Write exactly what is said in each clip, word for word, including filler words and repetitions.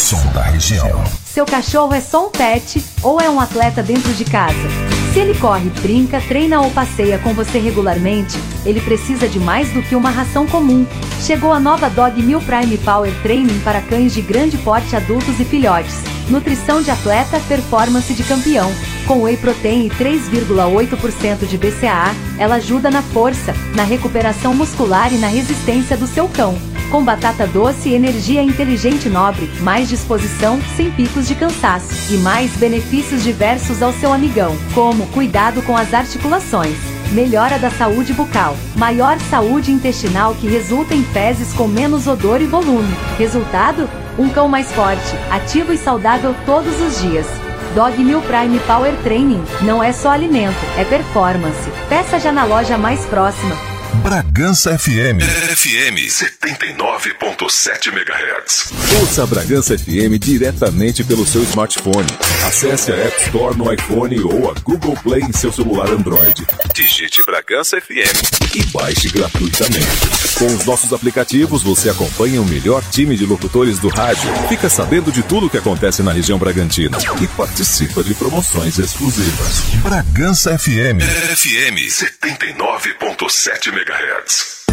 som da região. Seu cachorro é só um pet ou é um atleta dentro de casa? Se ele corre, brinca, treina ou passeia com você regularmente, ele precisa de mais do que uma ração comum. Chegou a nova Dog Meal Prime Power Training para cães de grande porte, adultos e filhotes. Nutrição de atleta, performance de campeão. Com Whey Protein e três vírgula oito por cento de B C A A, ela ajuda na força, na recuperação muscular e na resistência do seu cão. Com batata doce e energia inteligente nobre, mais disposição, sem picos de cansaço. E mais benefícios diversos ao seu amigão, como cuidado com as articulações, melhora da saúde bucal, maior saúde intestinal que resulta em fezes com menos odor e volume. Resultado? Um cão mais forte, ativo e saudável todos os dias. Dog Meal Prime Power Training não é só alimento, é performance. Peça já na loja mais próxima. Bragança F M. F M setenta e nove ponto sete megahertz. Ouça a Bragança F M diretamente pelo seu smartphone. Acesse a App Store no iPhone ou a Google Play em seu celular Android. Digite Bragança F M e baixe gratuitamente. Com os nossos aplicativos, você acompanha o melhor time de locutores do rádio, fica sabendo de tudo o que acontece na região Bragantina e participa de promoções exclusivas. Bragança F M. F M setenta e nove ponto sete megahertz.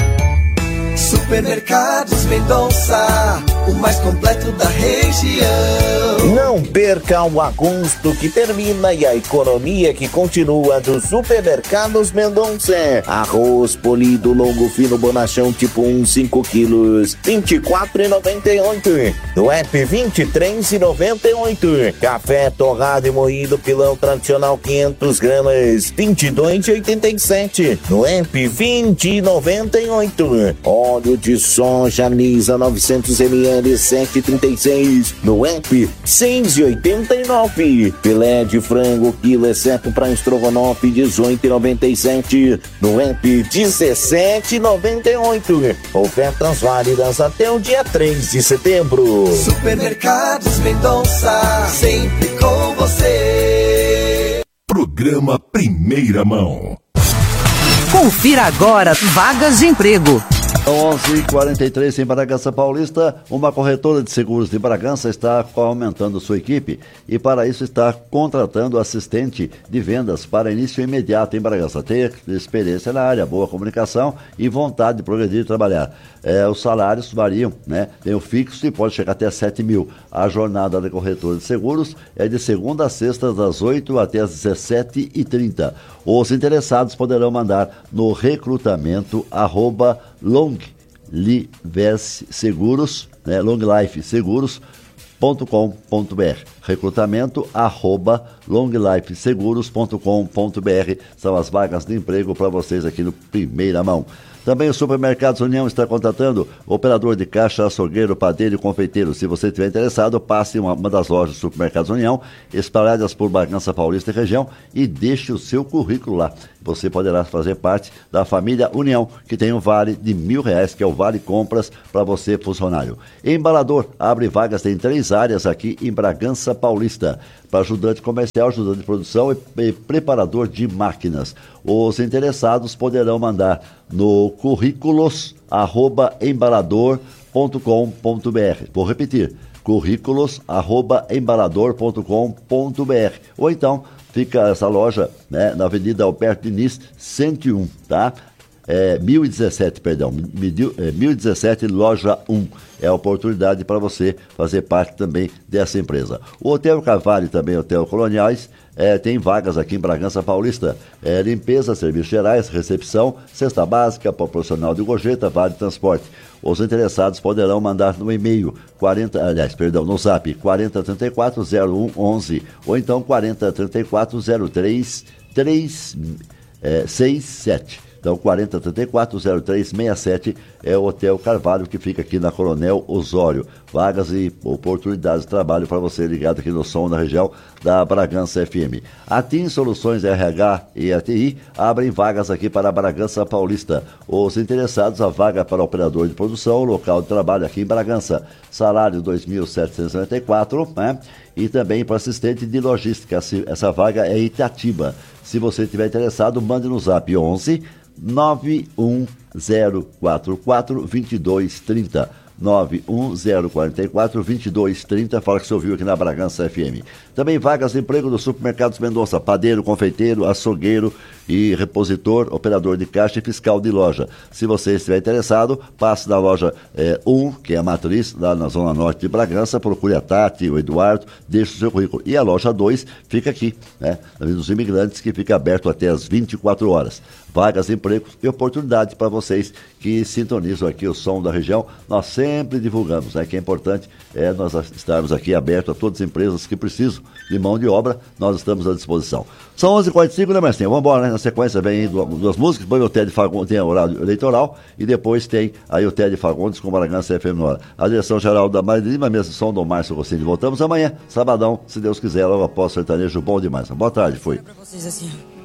Supermercados Mendonça, o mais completo da região. Não perca o agosto que termina e a economia que continua dos Supermercados Mendonça. Arroz polido longo fino bonachão tipo um, cinco quilos, vinte e quatro reais e noventa e oito centavos. No app vinte e três reais e noventa e oito centavos. Café torrado e moído pilão tradicional quinhentas gramas, vinte e dois reais e oitenta e sete centavos. No app vinte reais e noventa e oito centavos. Óleo de soja Nisa novecentos mililitros, sete reais e trinta e seis centavos. No app seis reais e oitenta e nove centavos. Filé de frango quilo exceto para estrogonofe dezoito reais e noventa e sete centavos. No app dezessete reais e noventa e oito centavos. Ofertas válidas até o dia três de setembro. Supermercados Mendonça, sempre com você. Programa Primeira Mão. Confira agora vagas de emprego. onze e quarenta e três em Bragança Paulista, uma corretora de seguros de Bragança está aumentando sua equipe e para isso está contratando assistente de vendas para início imediato em Bragança. Ter experiência na área, boa comunicação e vontade de progredir e trabalhar. É, os salários variam, né? Tem o fixo e pode chegar até sete mil. A jornada da corretora de seguros é de segunda a sexta, das oito até as dezessete e trinta. Os interessados poderão mandar no recrutamento arroba long life seguros, né, long life seguros ponto com ponto b r. Recrutamento arroba long life seguros ponto com ponto b r. São as vagas de emprego para vocês aqui no Primeira Mão. Também o Supermercados União está contratando operador de caixa, açougueiro, padeiro e confeiteiro. Se você estiver interessado, passe em uma, uma das lojas do Supermercados União, espalhadas por Bragança Paulista e região, e deixe o seu currículo lá. Você poderá fazer parte da família União, que tem um vale de mil reais, que é o Vale Compras para você, funcionário. Embalador, abre vagas, tem três áreas aqui em Bragança Paulista, para ajudante comercial, ajudante de produção e, e preparador de máquinas. Os interessados poderão mandar no currículos arroba embalador ponto com ponto b r. Vou repetir, currículos arroba embalador ponto com ponto b r. Ou então, fica essa loja, né, na Avenida Alberto Diniz, cento e um, tá? É, mil e dezessete, perdão, mil e dezessete, loja um. É a oportunidade para você fazer parte também dessa empresa. O Hotel Carvalho, também Hotel Coloniais, é, tem vagas aqui em Bragança Paulista. É, limpeza, serviços gerais, recepção, cesta básica, profissional de gorjeta, vale transporte. Os interessados poderão mandar no e-mail, quarenta, aliás, perdão, no zap, quarenta trinta e quatro zero um onze ou então quarenta trinta e quatro zero três três seis sete. Então, quarenta trinta e quatro zero três seis sete é o Hotel Carvalho, que fica aqui na Coronel Osório. Vagas e oportunidades de trabalho para você ligado aqui no som da região da Bragança F M. A TIM Soluções R H e a T I abrem vagas aqui para a Bragança Paulista. Os interessados, a vaga para operador de produção, local de trabalho aqui em Bragança. Salário dois mil setecentos e noventa e quatro, né? E também para assistente de logística. Essa vaga é em Itatiba. Se você estiver interessado, mande no zap onze nove um zero quatro quatro dois dois três zero. nove um zero quatro quatro, dois dois três zero. Fala que você ouviu aqui na Bragança F M. Também vagas de emprego do Supermercados Mendonça, padeiro, confeiteiro, açougueiro e repositor, operador de caixa e fiscal de loja. Se você estiver interessado, passe na loja é, um, que é a matriz, lá na Zona Norte de Bragança, procure a Tati, o Eduardo, deixe o seu currículo. E a loja dois fica aqui, né, na Avenida dos Imigrantes, que fica aberto até as vinte e quatro horas. Vagas, empregos e oportunidades para vocês que sintonizam aqui o som da região. Nós sempre divulgamos, né, que é importante é nós estarmos aqui abertos a todas as empresas que precisam de mão de obra, nós estamos à disposição. São onze e quarenta e cinco, né, Marcinho? Vamos embora, né? Na sequência vem aí duas músicas, depois o Ted Fagundes tem o horário eleitoral e depois tem aí o Ted Fagundes com Bragança F M no hora. A direção geral da Maria Lima, mesmo som do Márcio Rossini. Voltamos amanhã, sabadão, se Deus quiser, logo após o sertanejo bom demais. Boa tarde, foi.